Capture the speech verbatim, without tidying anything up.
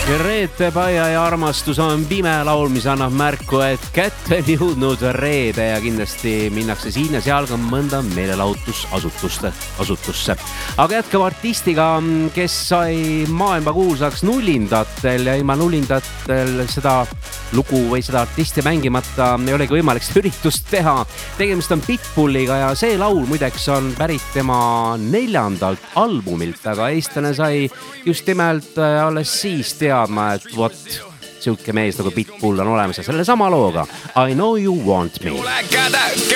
Reete Paia ja armastus on pime laul, mis annab märku, et kätte on jõudnud reede ja kindlasti minnakse siin ja seal ka mõnda meelelahutusasutuste asutusse. Aga jätkab artistiga, kes sai maailma kuulsaks nullindatel ja ilma nullindatel seda lugu või seda artisti mängimata ei olegi võimalik seda üritust teha. Tegemist on Pitbulliga ja see laul muideks on pärit tema neljandalt albumilt, aga eestlane sai just nimelt alles siis teadma, et vot siuke mees nagu Pitbull on olemas ja selle sama looga I Know You Want Me.